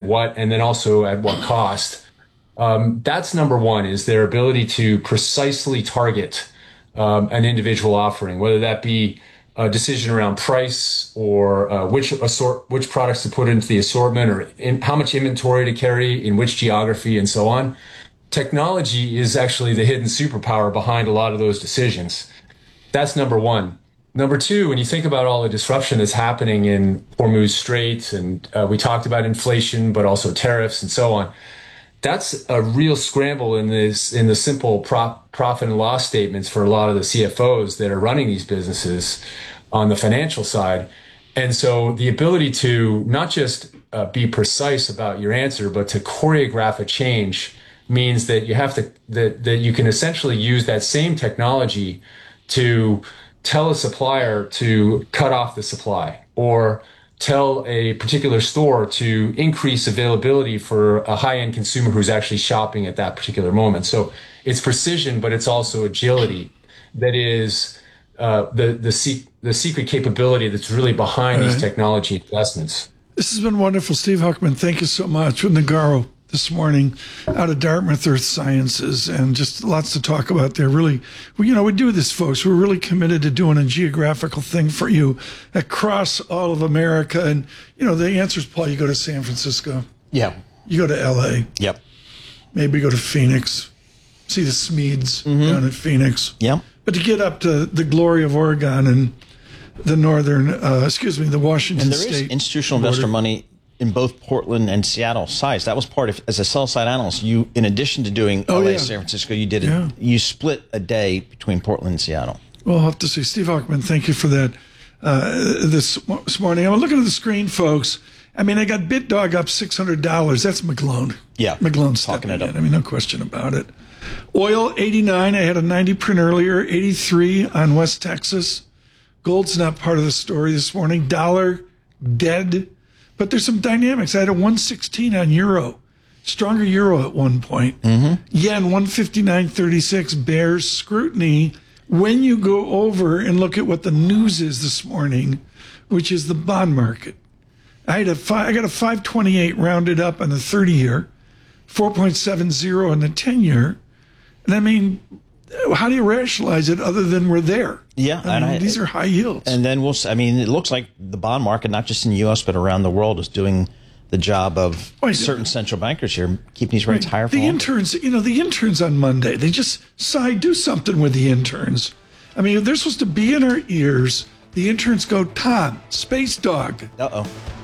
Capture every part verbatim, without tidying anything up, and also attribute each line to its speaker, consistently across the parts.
Speaker 1: what, and then also at what cost. Um, that's number one, is their ability to precisely target um, an individual offering, whether that be a decision around price or uh, which assort, which products to put into the assortment, or in, how much inventory to carry in which geography, and so on. Technology is actually the hidden superpower behind a lot of those decisions. That's number one. Number two, when you think about all the disruption that's happening in Hormuz Strait, and uh, we talked about inflation, but also tariffs and so on, that's a real scramble in this in the simple prop, profit and loss statements for a lot of the C F Os that are running these businesses on the financial side. And so the ability to not just uh, be precise about your answer, but to choreograph a change means that you have to that that you can essentially use that same technology to tell a supplier to cut off the supply, or tell a particular store to increase availability for a high-end consumer who's actually shopping at that particular moment. So it's precision, but it's also agility that is uh, the the, se- the secret capability that's really behind these technology investments.
Speaker 2: This has been wonderful, Steve Huckman. Thank you so much. With Nagarro this morning out of Dartmouth Earth Sciences, and just lots to talk about there. Really, well, you know, we do this, folks. We're really committed to doing a geographical thing for you across all of America. And, you know, the answer is, Paul, you go to San Francisco.
Speaker 3: Yeah.
Speaker 2: You go to L A.
Speaker 3: Yep.
Speaker 2: Maybe go to Phoenix. See the Smedes mm-hmm. down in Phoenix.
Speaker 3: Yep.
Speaker 2: But to get up to the glory of Oregon and the northern, uh, excuse me, the Washington
Speaker 3: and there
Speaker 2: State.
Speaker 3: Is institutional border. Investor money in both Portland and Seattle size. That was part of, as a sell-side analyst, you, in addition to doing
Speaker 2: oh,
Speaker 3: L A,
Speaker 2: yeah.
Speaker 3: San Francisco, you did
Speaker 2: yeah.
Speaker 3: it. You split a day between Portland and Seattle.
Speaker 2: Well, I'll have to say, Steve Huckman, thank you for that uh, this, this morning. I'm looking at the screen, folks. I mean, I got BitDog up six hundred dollars. That's McGlone.
Speaker 3: Yeah.
Speaker 2: McGlone's
Speaker 3: talking it up.
Speaker 2: In. I mean, no question about it. Oil, eighty-nine. I had a ninety print earlier, eighty-three on West Texas. Gold's not part of the story this morning. Dollar, dead. But there's some dynamics. I had a one sixteen on euro, stronger euro at one point.
Speaker 3: Mm-hmm.
Speaker 2: Yen, one fifty-nine thirty-six, bears scrutiny when you go over and look at what the news is this morning, which is the bond market. I had a five, I got a five twenty-eight rounded up on the thirty-year, four point seven zero on the ten-year. And I mean, how do you rationalize it other than we're there?
Speaker 3: Yeah.
Speaker 2: I mean,
Speaker 3: I,
Speaker 2: these are high yields.
Speaker 3: And then we'll, I mean, it looks like the bond market, not just in the U S, but around the world, is doing the job of Wait, certain central bankers here, keeping these rates
Speaker 2: right.
Speaker 3: higher for
Speaker 2: The
Speaker 3: longer.
Speaker 2: interns, you know, the interns on Monday, they just sigh, do something with the interns. I mean, they're supposed to be in our ears. The interns go, Tom, Space Dog.
Speaker 3: Uh-oh.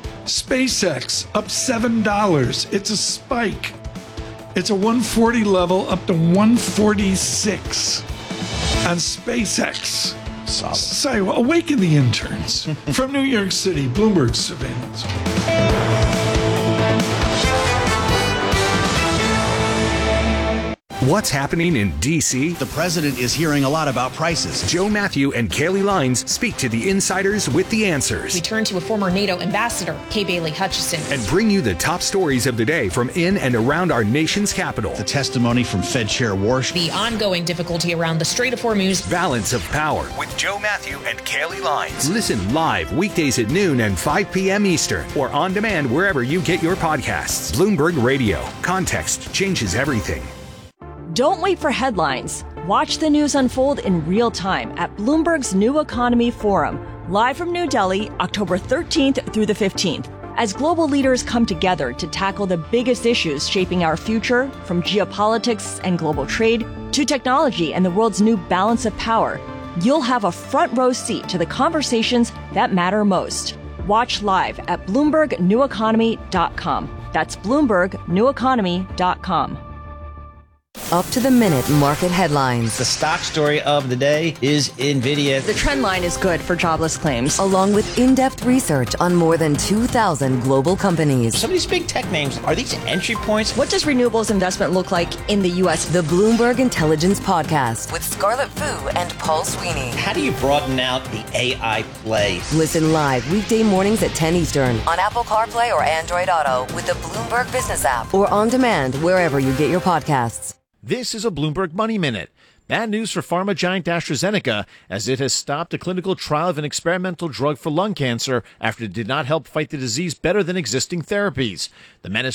Speaker 2: SpaceX, up seven dollars. It's a spike. It's a one forty level up to one forty-six on SpaceX.
Speaker 3: Solid.
Speaker 2: Sorry, well, awaken the interns. From New York City, Bloomberg Surveillance.
Speaker 4: What's happening in D C?
Speaker 5: The president is hearing a lot about prices.
Speaker 4: Joe Matthew and Kaylee Lines speak to the insiders with the answers.
Speaker 6: We turn to a former NATO ambassador, Kay Bailey Hutchison.
Speaker 4: And bring you the top stories of the day from in and around our nation's capital.
Speaker 5: The testimony from Fed Chair Warsh.
Speaker 6: The ongoing difficulty around the Strait of Hormuz.
Speaker 4: Balance of Power with Joe Matthew and Kaylee Lines. Listen live weekdays at noon and five p.m. Eastern, or on demand wherever you get your podcasts. Bloomberg Radio. Context changes everything.
Speaker 7: Don't wait for headlines. Watch the news unfold in real time at Bloomberg's New Economy Forum, live from New Delhi, October thirteenth through the fifteenth. As global leaders come together to tackle the biggest issues shaping our future, from geopolitics and global trade to technology and the world's new balance of power, you'll have a front row seat to the conversations that matter most. Watch live at Bloomberg New Economy dot com. That's Bloomberg New Economy dot com.
Speaker 8: Up to the minute market headlines.
Speaker 3: The stock story of the day is NVIDIA.
Speaker 7: The trend line is good for jobless claims.
Speaker 8: Along with in-depth research on more than two thousand global companies.
Speaker 3: Some of these big tech names, are these entry points?
Speaker 7: What does renewables investment look like in the U S?
Speaker 8: The Bloomberg Intelligence Podcast with Scarlett Fu and Paul Sweeney.
Speaker 3: How do you broaden out the A I play?
Speaker 8: Listen live weekday mornings at ten Eastern on Apple CarPlay or Android Auto with the Bloomberg Business app, or on demand wherever you get your podcasts.
Speaker 9: This is a Bloomberg Money Minute. Bad news for pharma giant AstraZeneca, as it has stopped a clinical trial of an experimental drug for lung cancer after it did not help fight the disease better than existing therapies. The menace